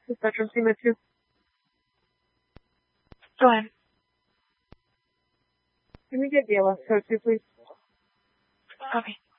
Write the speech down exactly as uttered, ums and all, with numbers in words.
This is bedroom C M two. Go ahead. Can we get B L S code two, please? Copy.